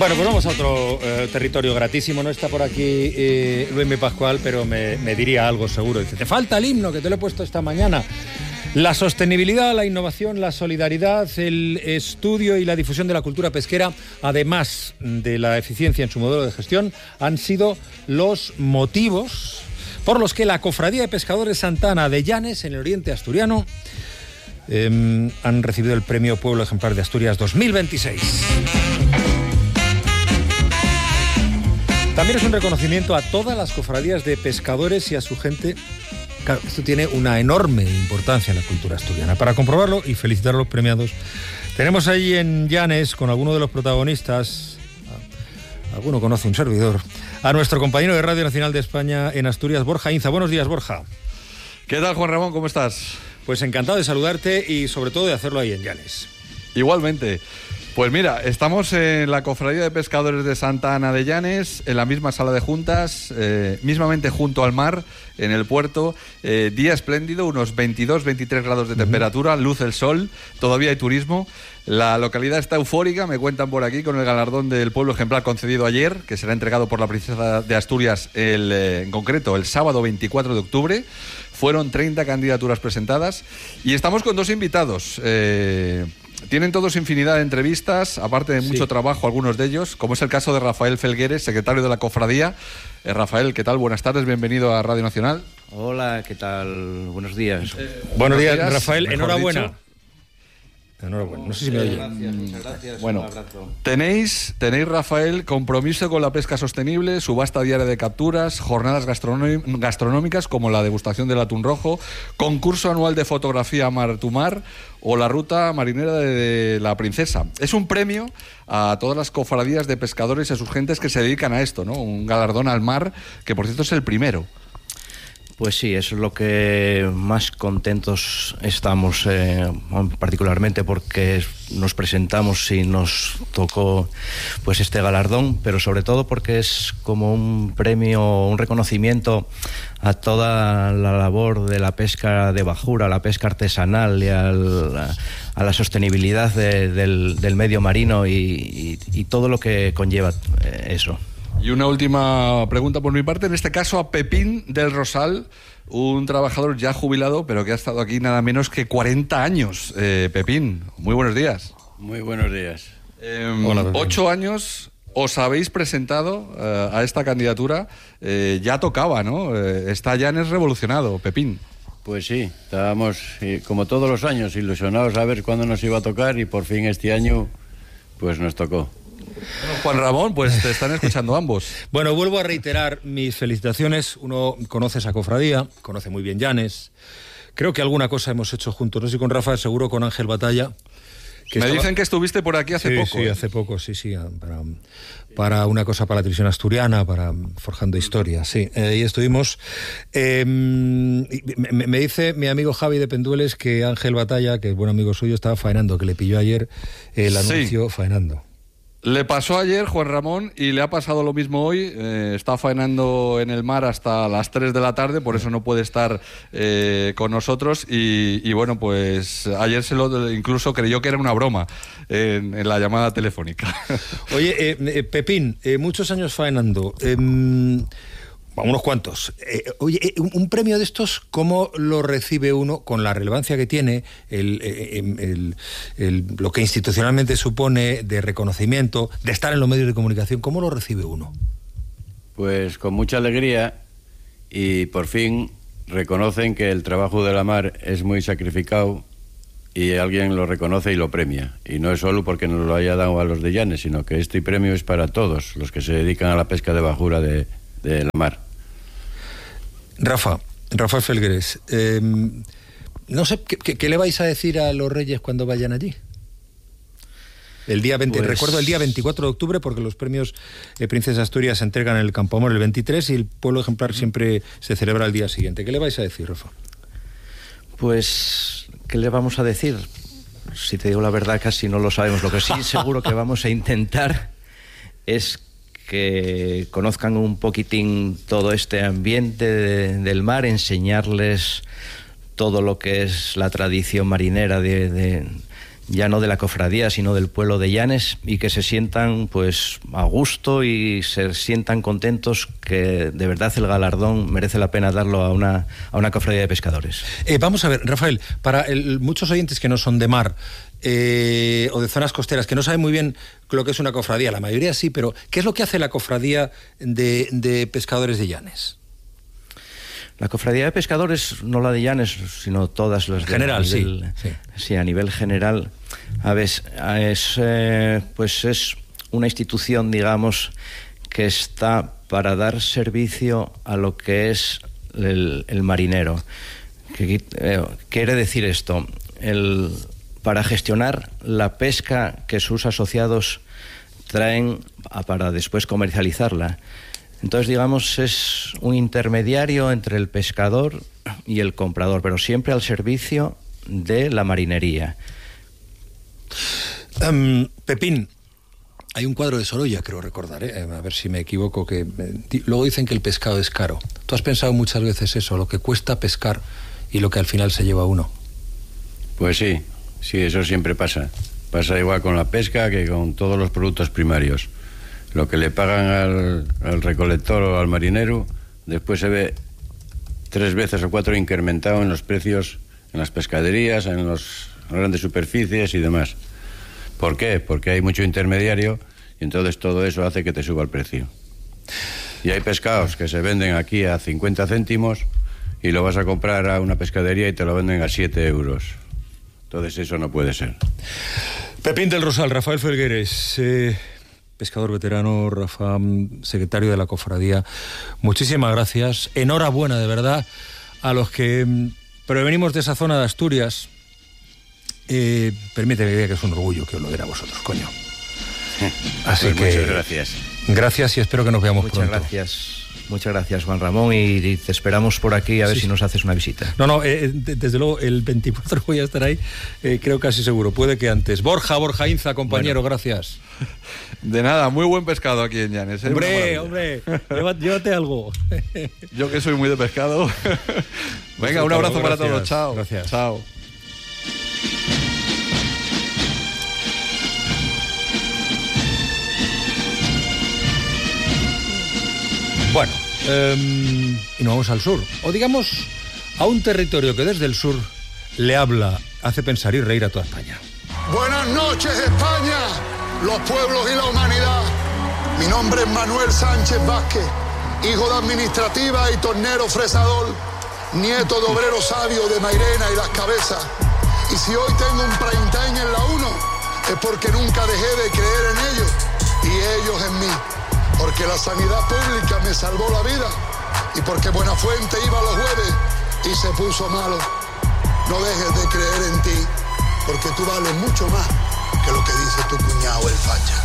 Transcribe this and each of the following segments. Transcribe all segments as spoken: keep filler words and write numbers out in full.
Bueno, pues vamos a otro eh, territorio gratísimo. No está por aquí eh, Luis M. Pascual, pero me, me diría algo seguro. Dice, te falta el himno, que te lo he puesto esta mañana. La sostenibilidad, la innovación, la solidaridad, el estudio y la difusión de la cultura pesquera, además de la eficiencia en su modelo de gestión, han sido los motivos por los que la Cofradía de Pescadores Santa Ana de Llanes, en el oriente asturiano, eh, han recibido el premio Pueblo Ejemplar de Asturias dos mil veintiséis. También es un reconocimiento a todas las cofradías de pescadores y a su gente. Claro, esto tiene una enorme importancia en la cultura asturiana. Para comprobarlo y felicitar a los premiados, tenemos ahí en Llanes, con alguno de los protagonistas, alguno conoce un servidor, a nuestro compañero de Radio Nacional de España en Asturias, Borja Inza. Buenos días, Borja. ¿Qué tal, Juan Ramón? ¿Cómo estás? Pues encantado de saludarte y sobre todo de hacerlo ahí en Llanes. Igualmente. Pues mira, estamos en la Cofradía de Pescadores de Santa Ana de Llanes, en la misma sala de juntas, eh, mismamente junto al mar, en el puerto. Eh, día espléndido, unos veintidós, veintitrés grados de temperatura, luce el sol, todavía hay turismo. La localidad está eufórica, me cuentan por aquí, con el galardón del Pueblo Ejemplar concedido ayer, que será entregado por la Princesa de Asturias, el, eh, en concreto, el sábado veinticuatro de octubre. Fueron treinta candidaturas presentadas y estamos con dos invitados. Eh, Tienen todos infinidad de entrevistas, aparte de mucho sí. trabajo, algunos de ellos, como es el caso de Rafael Felgueres, secretario de la Cofradía. Eh, Rafael, ¿qué tal? Buenas tardes, bienvenido a Radio Nacional. Hola, ¿qué tal? Buenos días. Eh, buenos días, días Rafael, enhorabuena. Dicho. Enhorabuena, no sé si me oye. Gracias, muchas gracias. Bueno, tenéis, tenéis, Rafael, compromiso con la pesca sostenible, subasta diaria de capturas, jornadas gastronómicas como la degustación del atún rojo, concurso anual de fotografía Mar tu Mar o la ruta marinera de la Princesa. Es un premio a todas las cofradías de pescadores y a sus gentes que se dedican a esto, ¿no? Un galardón al mar, que por cierto es el primero. Pues sí, eso es lo que más contentos estamos, eh, particularmente porque nos presentamos y nos tocó pues este galardón, pero sobre todo porque es como un premio, un reconocimiento a toda la labor de la pesca de bajura, la pesca artesanal y al, a la sostenibilidad de, del, del medio marino y, y, y todo lo que conlleva eso. Y una última pregunta por mi parte, en este caso a Pepín del Rosal, un trabajador ya jubilado, pero que ha estado aquí nada menos que cuarenta años. Eh, Pepín, muy buenos días. Muy buenos días. Eh, Hola, Pepín. Ocho años os habéis presentado eh, a esta candidatura, eh, ya tocaba, ¿no? Eh, está Llanes revolucionado, Pepín. Pues sí, estábamos, como todos los años, ilusionados a ver cuándo nos iba a tocar y por fin este año, pues nos tocó. Bueno, Juan Ramón, pues te están escuchando ambos. Bueno, vuelvo a reiterar mis felicitaciones. Uno conoce esa cofradía, conoce muy bien Llanes. Creo que alguna cosa hemos hecho juntos, no sé si con Rafa, seguro con Ángel Batalla. Que Me estaba... dicen que estuviste por aquí hace sí, poco. Sí, ¿eh? hace poco, sí, sí, para, para una cosa para la televisión asturiana, para Forjando Historia, sí. Eh, y estuvimos... Eh, me, me dice mi amigo Javi de Pendueles que Ángel Batalla, que es buen amigo suyo, estaba faenando, que le pilló ayer el anuncio sí. faenando. Le pasó ayer, Juan Ramón, y le ha pasado lo mismo hoy. Eh, está faenando en el mar hasta las tres de la tarde, por eso no puede estar eh, con nosotros. Y, y bueno, pues ayer se lo incluso creyó que era una broma en, en la llamada telefónica. Oye, eh, eh, Pepín, eh, muchos años faenando. Eh, unos cuantos. Eh, oye, eh, un, un premio de estos, ¿cómo lo recibe uno con la relevancia que tiene, el, el, el, el, lo que institucionalmente supone de reconocimiento, de estar en los medios de comunicación? ¿Cómo lo recibe uno? Pues con mucha alegría y por fin reconocen que el trabajo de la mar es muy sacrificado y alguien lo reconoce y lo premia. Y no es solo porque nos lo haya dado a los de Llanes, sino que este premio es para todos los que se dedican a la pesca de bajura de, de la mar. Rafa, Rafael Felgueres, eh, no sé, ¿qué, ¿qué le vais a decir a los reyes cuando vayan allí? El día veinte, pues... recuerdo el día veinticuatro de octubre, porque los premios eh, Princesa Asturias se entregan en el Campo Amor el veintitrés y el Pueblo Ejemplar siempre se celebra el día siguiente. ¿Qué le vais a decir, Rafa? Pues, ¿qué le vamos a decir? Si te digo la verdad, casi no lo sabemos. Lo que sí seguro que vamos a intentar es que conozcan un poquitín todo este ambiente de, del mar, enseñarles todo lo que es la tradición marinera de, de, ya no de la cofradía, sino del pueblo de Llanes, y que se sientan pues a gusto y se sientan contentos, que de verdad el galardón merece la pena darlo a una, a una cofradía de pescadores. Eh, vamos a ver, Rafael, para el, muchos oyentes que no son de mar, Eh, o de zonas costeras, que no saben muy bien lo que es una cofradía, la mayoría sí, pero ¿qué es lo que hace la cofradía de, de pescadores de Llanes? La cofradía de pescadores, no la de Llanes, sino todas las... En general, nivel, sí, sí. Sí, a nivel general. A ver, es, eh, pues es una institución, digamos, que está para dar servicio a lo que es el, el marinero. ¿Qué eh, quiere decir esto? El... para gestionar la pesca que sus asociados traen para después comercializarla. Entonces, digamos, es un intermediario entre el pescador y el comprador, pero siempre al servicio de la marinería. Um, Pepín, hay un cuadro de Sorolla, creo recordar, ¿eh? A ver si me equivoco, que eh, luego dicen que el pescado es caro. ¿Tú has pensado muchas veces eso, lo que cuesta pescar y lo que al final se lleva uno? Pues sí. Sí, eso siempre pasa. Pasa igual con la pesca que con todos los productos primarios. Lo que le pagan al, al recolector o al marinero, después se ve tres veces o cuatro incrementado en los precios en las pescaderías, en las grandes superficies y demás. ¿Por qué? Porque hay mucho intermediario y entonces todo eso hace que te suba el precio. Y hay pescados que se venden aquí a cincuenta céntimos y lo vas a comprar a una pescadería y te lo venden a siete euros. Entonces eso no puede ser. Pepín del Rosal, Rafael Felgueres, eh, pescador veterano, Rafa, secretario de la cofradía. Muchísimas gracias. Enhorabuena, de verdad, a los que provenimos de esa zona de Asturias. Eh, permíteme que diga que es un orgullo que os lo den a vosotros, coño. Así pues que muchas gracias. Gracias y espero que nos veamos muchas pronto. Muchas gracias. Muchas gracias, Juan Ramón, y, y te esperamos por aquí a ver sí. si nos haces una visita. No, no, eh, de, desde luego el veinticuatro voy a estar ahí, eh, creo casi seguro, puede que antes. Borja, Borja Inza, compañero, bueno. Gracias. De nada, muy buen pescado aquí en Llanes. ¿eh? Hombre, hombre, llévate, llévate algo. Yo que soy muy de pescado. Venga, un abrazo gracias, para todos, chao. Gracias. Chao. Bueno, eh, y nos vamos al sur, o digamos a un territorio que desde el sur le habla, hace pensar y reír a toda España. Buenas noches, España, los pueblos y la humanidad. Mi nombre es Manuel Sánchez Vázquez, hijo de administrativa y tornero fresador, nieto de obrero sabio de Mairena y Las Cabezas. Y si hoy tengo un prime time en la uno, es porque nunca dejé de creer en ellos y ellos en mí. Porque la sanidad pública me salvó la vida y porque Buenafuente iba los jueves y se puso malo. No dejes de creer en ti, porque tú vales mucho más que lo que dice tu cuñado el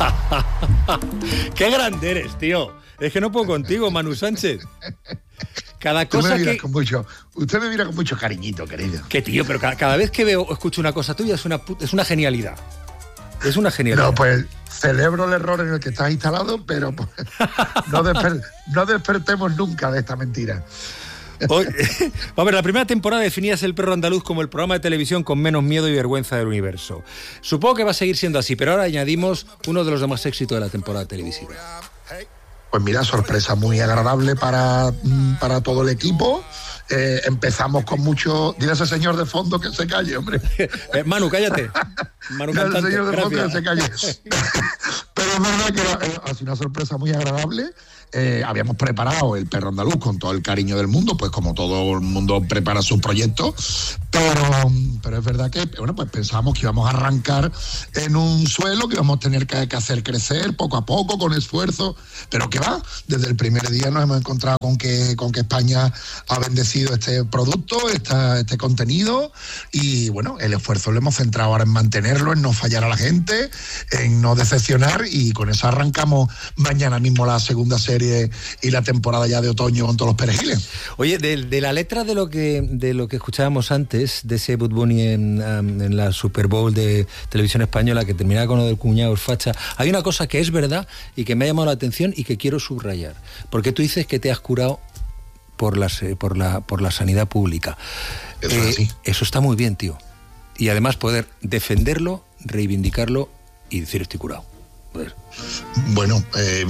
facha. ¡Qué grande eres, tío! Es que no puedo contigo, Manu Sánchez. Cada cosa me miras que... con mucho, usted me mira con mucho cariñito, querido. Que tío, pero cada, cada vez que veo o escucho una cosa tuya es una, es una genialidad. Es una genialidad. No, pues celebro el error en el que estás instalado, pero pues, no, desper, no despertemos nunca de esta mentira. Hoy, a ver, la primera temporada definías El Perro Andaluz como el programa de televisión con menos miedo y vergüenza del universo. Supongo que va a seguir siendo así, pero ahora añadimos uno de los demás éxitos de la temporada televisiva. Pues mira, sorpresa muy agradable para, para todo el equipo. Eh, empezamos con mucho... Dile a ese señor de fondo que se calle, hombre. eh, Manu, cállate. Manu Dile cantante, al señor de gracias. fondo que se calle. Pero es verdad que era, eh, ha sido una sorpresa muy agradable. Eh, habíamos preparado El Perro Andaluz con todo el cariño del mundo, pues como todo el mundo prepara sus proyectos, pero, pero es verdad que bueno, pues pensábamos que íbamos a arrancar en un suelo que íbamos a tener que, que hacer crecer poco a poco, con esfuerzo, pero que va, desde el primer día nos hemos encontrado con que, con que España ha bendecido este producto, esta, este contenido, y bueno, el esfuerzo lo hemos centrado ahora en mantenerlo, en no fallar a la gente, en no decepcionar, y con eso arrancamos mañana mismo la segunda serie y la temporada ya de otoño con todos los perejiles. Oye, de, de la letra de lo que de lo que escuchábamos antes, de ese Bud Bunny en, um, en la Super Bowl de Televisión Española, que terminaba con lo del cuñado facha, hay una cosa que es verdad y que me ha llamado la atención y que quiero subrayar, porque tú dices que te has curado por, las, eh, por, la, por la sanidad pública. Eso eh, es así. Eso está muy bien, tío. y además poder defenderlo, reivindicarlo y decir estoy curado. Pues. Bueno, eh,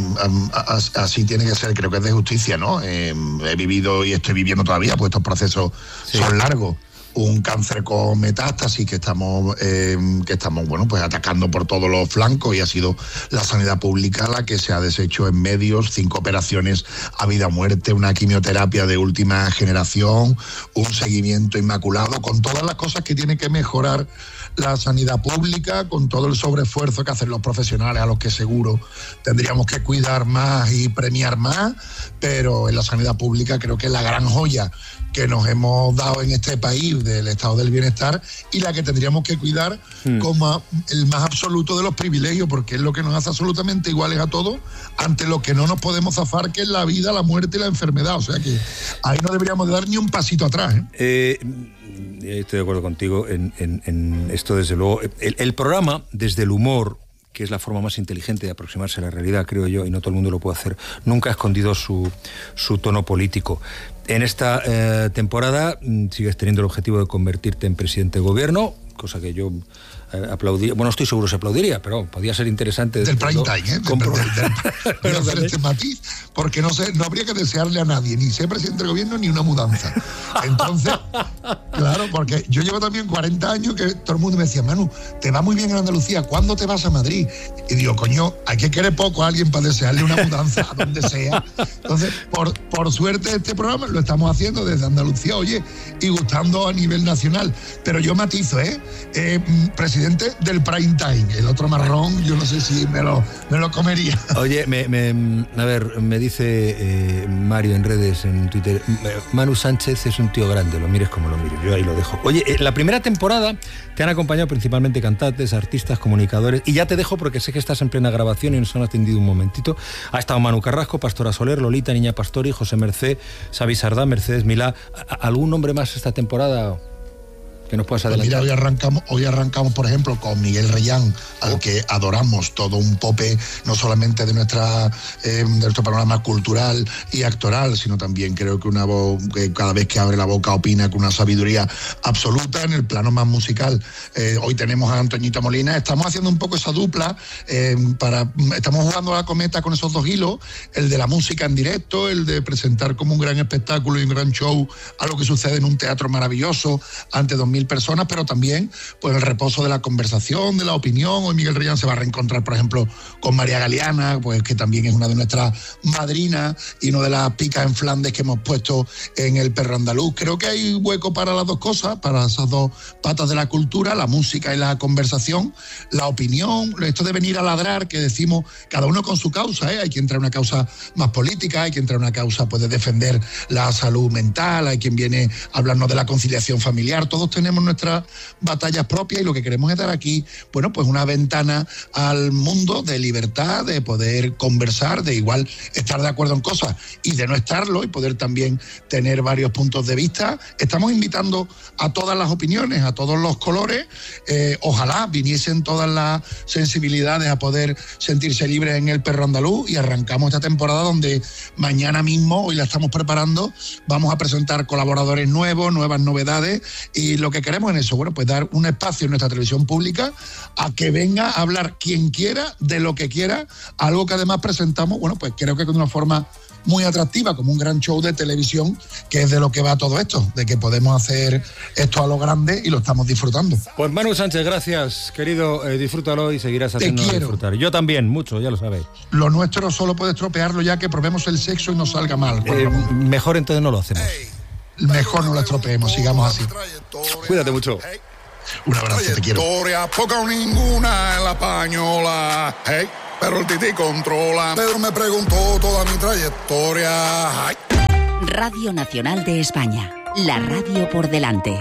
así tiene que ser, creo que es de justicia, ¿no? Eh, he vivido y estoy viviendo todavía, pues estos procesos sí. son largos. Un cáncer con metástasis que estamos, eh, que estamos bueno, pues atacando por todos los flancos, y ha sido la sanidad pública la que se ha deshecho en medios, cinco operaciones a vida o muerte, una quimioterapia de última generación, un seguimiento inmaculado, con todas las cosas que tiene que mejorar la sanidad pública, con todo el sobreesfuerzo que hacen los profesionales, a los que seguro tendríamos que cuidar más y premiar más, pero en la sanidad pública creo que es la gran joya que nos hemos dado en este país del estado del bienestar, y la que tendríamos que cuidar mm. como el más absoluto de los privilegios, porque es lo que nos hace absolutamente iguales a todos ante lo que no nos podemos zafar, que es la vida, la muerte y la enfermedad. O sea que ahí no deberíamos dar ni un pasito atrás, ¿eh? Eh, estoy de acuerdo contigo en, en, en esto, desde luego. El, el programa, desde el humor, que es la forma más inteligente de aproximarse a la realidad, creo yo, y no todo el mundo lo puede hacer, nunca ha escondido su, su tono político. En esta eh, temporada sigues teniendo el objetivo de convertirte en presidente de gobierno, cosa que yo eh, aplaudiría, bueno, estoy seguro se aplaudiría, pero podría ser interesante. Del prime time, ¿eh? Compro... Del, del, del, hacer este matiz, porque no sé, no habría que desearle a nadie, ni ser presidente del gobierno, ni una mudanza. Entonces, claro, porque yo llevo también cuarenta años que todo el mundo me decía, Manu, te va muy bien en Andalucía, ¿cuándo te vas a Madrid? Y digo, coño, hay que querer poco a alguien para desearle una mudanza a donde sea. Entonces, por, por suerte este programa lo estamos haciendo desde Andalucía, oye, y gustando a nivel nacional. Pero yo matizo, ¿eh? eh presidente del prime time, el otro marrón, yo no sé si me lo, me lo comería. Oye, me, me, a ver, me dice eh, Mario en redes, en Twitter, Manu Sánchez es un tío grande, lo mires como lo mires, yo ahí lo dejo. Oye, en la primera temporada te han acompañado principalmente cantantes, artistas, comunicadores, y ya te dejo porque sé que estás en plena grabación y nos han atendido un momentito. Ha estado Manu Carrasco, Pastora Soler, Lolita, Niña Pastori, José Mercé, Xavi Sardá, Mercedes Milá. ¿Algún nombre más esta temporada que nos puedas adelantar? Pues mira, hoy arrancamos, hoy arrancamos, por ejemplo, con Miguel Reyán, al oh. que adoramos, todo un pope, no solamente de nuestra eh, de nuestro panorama cultural y actoral, sino también creo que una voz que cada vez que abre la boca opina con una sabiduría absoluta. En el plano más musical, eh, hoy tenemos a Antoñito Molina. Estamos haciendo un poco esa dupla, eh, para estamos jugando a la cometa con esos dos hilos, el de la música en directo, el de presentar como un gran espectáculo y un gran show algo que sucede en un teatro maravilloso ante dos mil personas, pero también pues el reposo de la conversación, de la opinión. Hoy Miguel Reyán se va a reencontrar, por ejemplo, con María Galeana, pues que también es una de nuestras madrinas y una de las picas en Flandes que hemos puesto en el Perro Andaluz. Creo que hay hueco para las dos cosas, para esas dos patas de la cultura, la música y la conversación, la opinión, esto de venir a ladrar, que decimos cada uno con su causa, ¿eh? Hay quien trae una causa más política, hay quien trae una causa pues de defender la salud mental, hay quien viene a hablarnos de la conciliación familiar. Todos tenemos nuestras batallas propias y lo que queremos es dar aquí, bueno, pues una ventana al mundo de libertad, de poder conversar, de igual estar de acuerdo en cosas y de no estarlo, y poder también tener varios puntos de vista. Estamos invitando a todas las opiniones, a todos los colores. Eh, ojalá viniesen todas las sensibilidades a poder sentirse libres en el Perro Andaluz, y arrancamos esta temporada donde mañana mismo, hoy la estamos preparando, vamos a presentar colaboradores nuevos, nuevas novedades, y lo que queremos en eso, bueno, pues dar un espacio en nuestra televisión pública a que venga a hablar quien quiera, de lo que quiera, algo que además presentamos, bueno, pues creo que de una forma muy atractiva, como un gran show de televisión, que es de lo que va todo esto, de que podemos hacer esto a lo grande y lo estamos disfrutando. Pues Manu Sánchez, gracias, querido, eh, disfrútalo y seguirás haciéndolo disfrutar. Yo también, mucho, ya lo sabéis. Lo nuestro solo puede estropearlo ya que probemos el sexo y nos salga mal. Eh, mejor entonces no lo hacemos. Mejor no lo estropeemos, sigamos así. Cuídate mucho. Un abrazo, te quiero. Poca o ninguna en la pañola, hey, pero el Titi controla. Pedro me preguntó toda mi trayectoria. Ay. Radio Nacional de España, la radio por delante.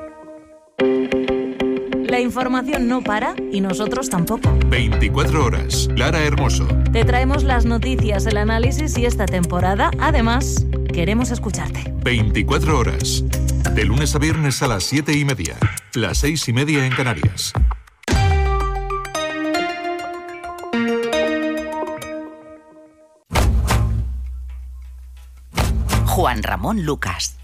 La información no para y nosotros tampoco. veinticuatro horas. Lara Hermoso. Te traemos las noticias, el análisis y esta temporada, además, queremos escucharte. veinticuatro horas. De lunes a viernes a las siete y media. Las seis y media en Canarias. Juan Ramón Lucas.